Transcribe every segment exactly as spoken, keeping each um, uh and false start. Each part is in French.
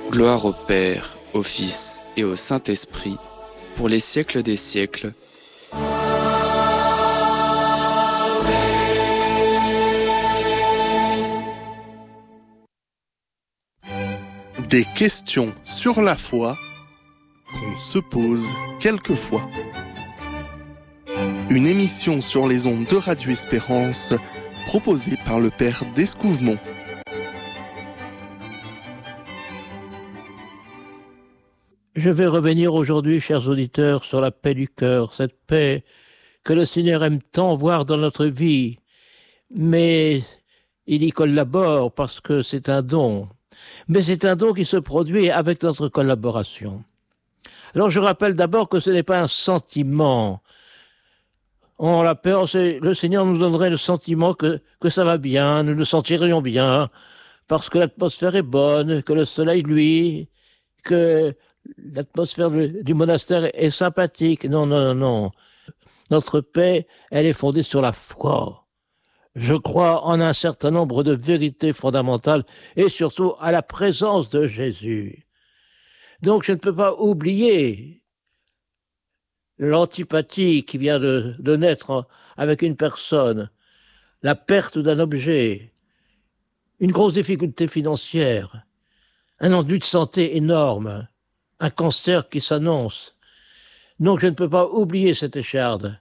Gloire au Père, au Fils et au Saint-Esprit, pour les siècles des siècles. Des questions sur la foi qu'on se pose quelquefois. Une émission sur les ondes de Radio Espérance proposée par le Père d'Escouvemont. Je vais revenir aujourd'hui, chers auditeurs, sur la paix du cœur, cette paix que le Seigneur aime tant voir dans notre vie, mais il y collabore parce que c'est un don. Mais c'est un don qui se produit avec notre collaboration. Alors je rappelle d'abord que ce n'est pas un sentiment. On la paix, le Seigneur nous donnerait le sentiment que, que ça va bien, nous nous sentirions bien, parce que l'atmosphère est bonne, que le soleil luit, que l'atmosphère du monastère est sympathique. Non, non, non, non. Notre paix, elle est fondée sur la foi. Je crois en un certain nombre de vérités fondamentales et surtout à la présence de Jésus. Donc je ne peux pas oublier l'antipathie qui vient de, de naître avec une personne, la perte d'un objet, une grosse difficulté financière, un ennuis de santé énorme, un cancer qui s'annonce. Donc je ne peux pas oublier cette écharde.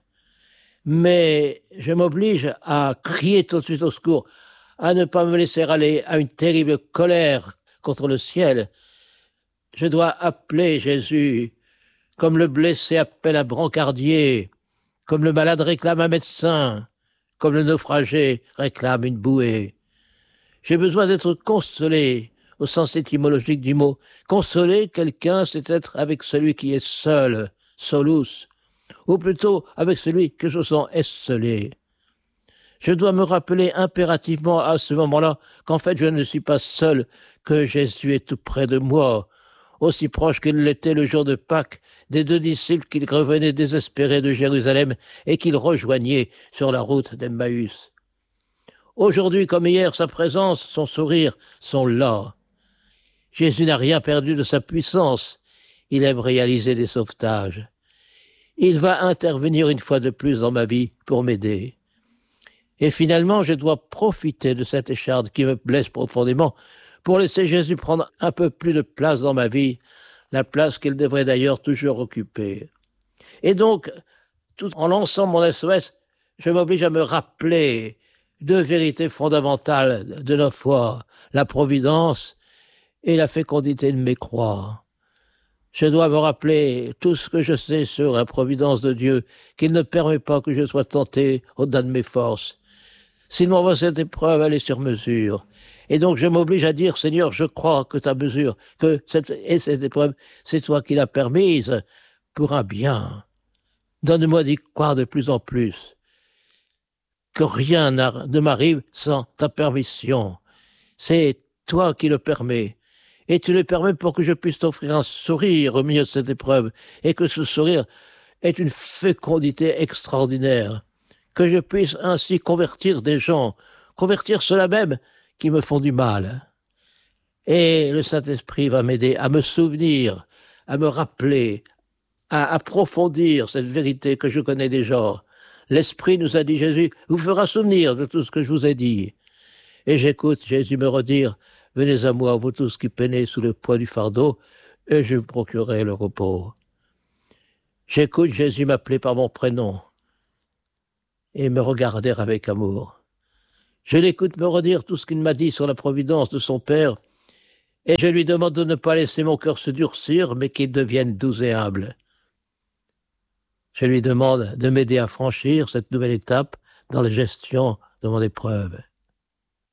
Mais je m'oblige à crier tout de suite au secours, à ne pas me laisser aller à une terrible colère contre le ciel. Je dois appeler Jésus, comme le blessé appelle un brancardier, comme le malade réclame un médecin, comme le naufragé réclame une bouée. J'ai besoin d'être consolé, au sens étymologique du mot. Consoler quelqu'un, c'est être avec celui qui est seul, solus, ou plutôt avec celui que je sens esselé. Je dois me rappeler impérativement à ce moment-là qu'en fait je ne suis pas seul, que Jésus est tout près de moi, aussi proche qu'il l'était le jour de Pâques, des deux disciples qu'il revenaient désespérés de Jérusalem et qu'il rejoignait sur la route d'Emmaüs. Aujourd'hui comme hier, sa présence, son sourire sont là. Jésus n'a rien perdu de sa puissance. Il aime réaliser des sauvetages. Il va intervenir une fois de plus dans ma vie pour m'aider. Et finalement, je dois profiter de cette écharde qui me blesse profondément pour laisser Jésus prendre un peu plus de place dans ma vie, la place qu'il devrait d'ailleurs toujours occuper. Et donc, tout en lançant mon S O S, je m'oblige à me rappeler deux vérités fondamentales de la foi, la providence et la fécondité de mes croix. Je dois me rappeler tout ce que je sais sur la providence de Dieu, qu'il ne permet pas que je sois tenté au-delà de mes forces. S'il m'envoie cette épreuve, elle est sur mesure. Et donc je m'oblige à dire, Seigneur, je crois que ta mesure, que cette, et cette épreuve, c'est toi qui l'as permise pour un bien. Donne-moi d'y croire de plus en plus. Que rien ne m'arrive sans ta permission. C'est toi qui le permets. Et tu le permets pour que je puisse t'offrir un sourire au milieu de cette épreuve, et que ce sourire ait une fécondité extraordinaire, que je puisse ainsi convertir des gens, convertir ceux-là même qui me font du mal. Et le Saint-Esprit va m'aider à me souvenir, à me rappeler, à approfondir cette vérité que je connais déjà. L'Esprit, nous a dit Jésus, vous fera souvenir de tout ce que je vous ai dit. Et j'écoute Jésus me redire, venez à moi, vous tous qui peinez sous le poids du fardeau, et je vous procurerai le repos. J'écoute Jésus m'appeler par mon prénom et me regarder avec amour. Je l'écoute me redire tout ce qu'il m'a dit sur la providence de son Père, et je lui demande de ne pas laisser mon cœur se durcir, mais qu'il devienne doux et humble. Je lui demande de m'aider à franchir cette nouvelle étape dans la gestion de mon épreuve.